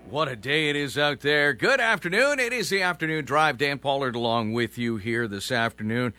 What a day it is out there. Good afternoon. It is the afternoon drive. Dan Pollard along with you here this afternoon.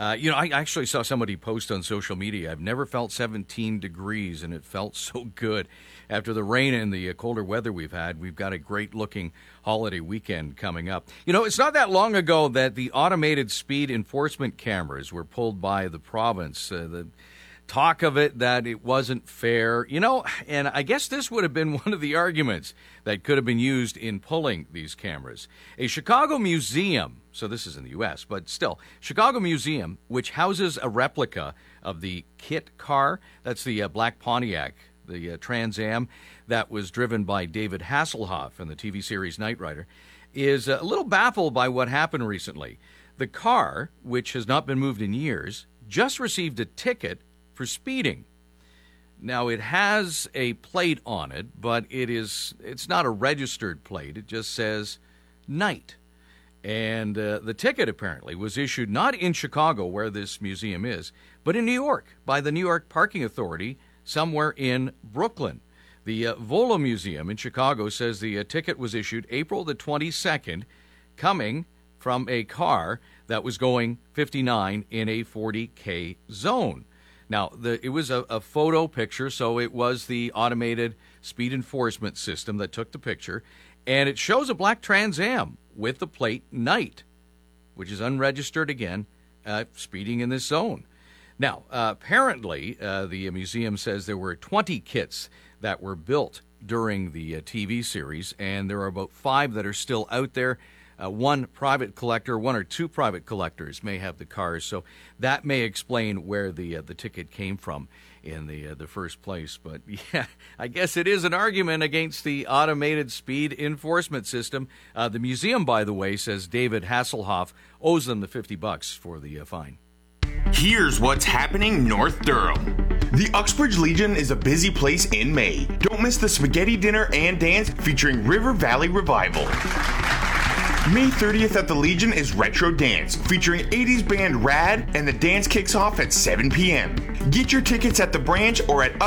I actually saw somebody post on social media, I've never felt 17 degrees, and it felt so good. After the rain and the colder weather we've had, we've got a great-looking holiday weekend coming up. You know, it's not that long ago that the automated speed enforcement cameras were pulled by the province. The talk of it that it wasn't fair, and I guess this would have been one of the arguments that could have been used in pulling these cameras. A Chicago museum, so this is in the U.S., but still, Chicago Museum, which houses a replica of the KITT car, that's the black Pontiac, the Trans Am that was driven by David Hasselhoff in the TV series Knight Rider, is a little baffled by what happened recently. The car, which has not been moved in years, just received a ticket for speeding. Now, it has a plate on it, but it's not a registered plate. It just says Knight. And the ticket apparently was issued not in Chicago, where this museum is, but in New York by the New York Parking Authority, somewhere in Brooklyn. The Volo Museum in Chicago says the ticket was issued April the 22nd, coming from a car that was going 59 in a 40K zone. Now, it was a photo picture, so it was the automated speed enforcement system that took the picture, and it shows a black Trans Am with the plate Knight, which is unregistered again, speeding in this zone. Now, apparently, the museum says there were 20 kits that were built during the TV series, and there are about 5 that are still out there. One private collector, 1 or 2 private collectors may have the cars, so that may explain where the ticket came from in the first place. But yeah, I guess it is an argument against the automated speed enforcement system. The museum, by the way, says David Hasselhoff owes them the $50 for the fine. Here's what's happening North Durham. The Uxbridge Legion is a busy place in May. Don't miss the spaghetti dinner and dance featuring River Valley Revival. May 30th at the Legion is Retro Dance, featuring 80s band Rad, and the dance kicks off at 7 p.m. Get your tickets at the branch or at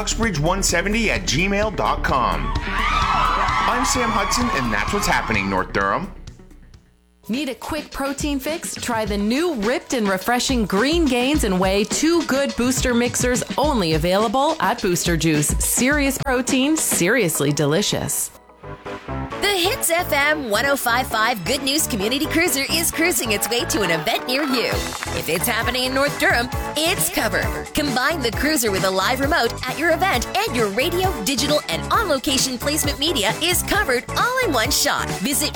uxbridge170@gmail.com. I'm Sam Hudson, and that's what's happening, North Durham. Need a quick protein fix? Try the new ripped and refreshing Green Gains and Whey 2 Good Booster Mixers, only available at Booster Juice. Serious protein, seriously delicious. The Hits FM 105.5 Good News Community Cruiser is cruising its way to an event near you. If it's happening in North Durham, it's covered. Combine the cruiser with a live remote at your event, and your radio, digital, and on-location placement media is covered all in one shot. Visit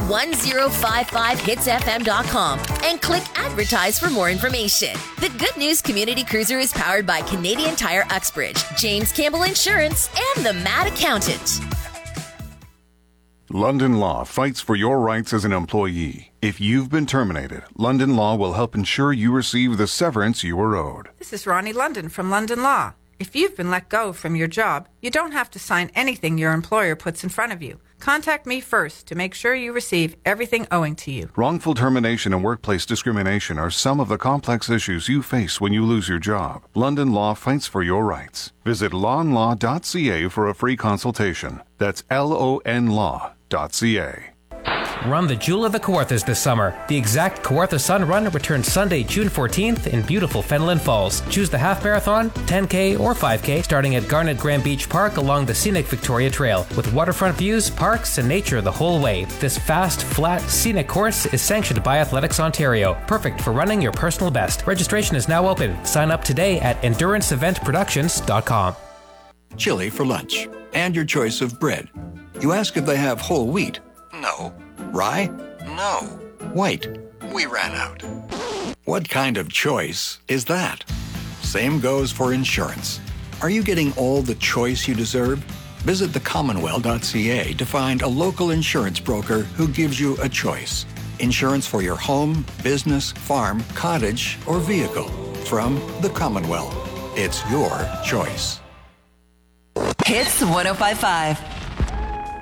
1055hitsfm.com and click Advertise for more information. The Good News Community Cruiser is powered by Canadian Tire Uxbridge, James Campbell Insurance, and the Mad Accountant. London Law fights for your rights as an employee. If you've been terminated, London Law will help ensure you receive the severance you were owed. This is Ronnie London from London Law. If you've been let go from your job, you don't have to sign anything your employer puts in front of you. Contact me first to make sure you receive everything owing to you. Wrongful termination and workplace discrimination are some of the complex issues you face when you lose your job. London Law fights for your rights. Visit lonlaw.ca for a free consultation. That's lonlaw.ca. Run the Jewel of the Kawarthas this summer. The Exact Kawartha Sun Run returns Sunday, June 14th in beautiful Fenelon Falls. Choose the half marathon, 10K, or 5K, starting at Garnet Grand Beach Park along the scenic Victoria Trail, with waterfront views, parks, and nature the whole way. This fast, flat, scenic course is sanctioned by Athletics Ontario, perfect for running your personal best. Registration is now open. Sign up today at enduranceeventproductions.com. Chili for lunch, and your choice of bread. You ask if they have whole wheat. No. Rye? No. White? We ran out. What kind of choice is that? Same goes for insurance. Are you getting all the choice you deserve? Visit thecommonwealth.ca to find a local insurance broker who gives you a choice. Insurance for your home, business, farm, cottage, or vehicle. From the Commonwealth. It's your choice. Hits 105.5.